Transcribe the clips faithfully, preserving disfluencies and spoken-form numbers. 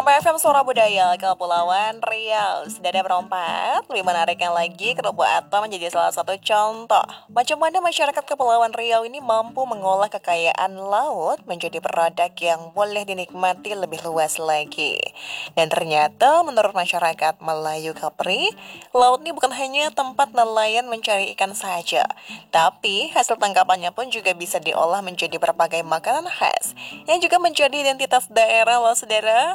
Ramai F M Suara Budaya Kepulauan Riau sudah ada berempat. Lebih menariknya lagi, kerupuk atom menjadi salah satu contoh macam mana masyarakat Kepulauan Riau ini mampu mengolah kekayaan laut menjadi produk yang boleh dinikmati lebih luas lagi. Dan ternyata menurut masyarakat Melayu Kepri, laut ini bukan hanya tempat nelayan mencari ikan saja, tapi hasil tangkapannya pun juga bisa diolah menjadi berbagai makanan khas yang juga menjadi identitas daerah loh saudara.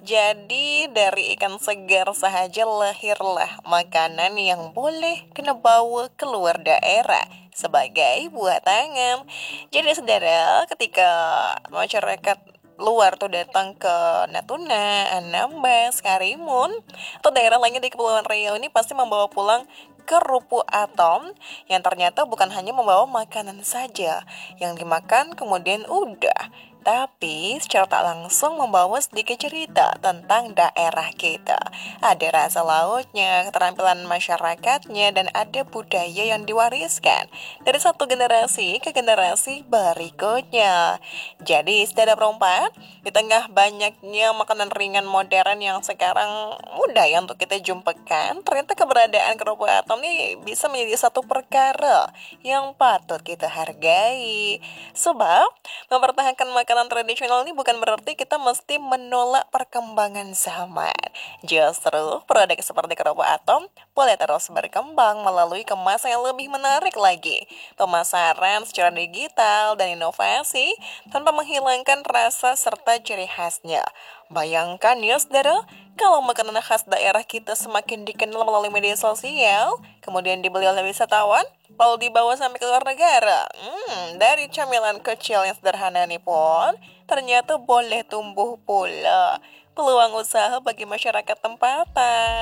Jadi dari ikan segar sahaja lahirlah makanan yang boleh kena bawa keluar daerah sebagai buah tangan. Jadi saudara, ketika masyarakat luar tuh datang ke Natuna, Anambas, Karimun, atau daerah lainnya di Kepulauan Riau ini pasti membawa pulang kerupuk atom yang ternyata bukan hanya membawa makanan saja yang dimakan kemudian udah, tapi secara tak langsung membawa sedikit cerita tentang daerah kita. Ada rasa lautnya, keterampilan masyarakatnya, dan ada budaya yang diwariskan dari satu generasi ke generasi berikutnya. Jadi, saudara perempat, di tengah banyaknya makanan ringan modern yang sekarang mudah ya untuk kita jumpakan, ternyata keberadaan kerupuk atom ini bisa menjadi satu perkara yang patut kita hargai. Sebab, mempertahankan makanan tradisional ini bukan berarti kita mesti menolak perkembangan zaman. Justru, produk seperti kerupuk atom boleh terus berkembang melalui kemasan yang lebih menarik lagi, pemasaran secara digital, dan inovasi tanpa menghilangkan rasa serta ciri khasnya. Bayangkan ya saudara, kalau makanan khas daerah kita semakin dikenal melalui media sosial, kemudian dibeli oleh wisatawan, lalu dibawa sampai ke luar negara. Hmm, dari camilan kecil yang sederhana ini pun, ternyata boleh tumbuh pula peluang usaha bagi masyarakat tempatan.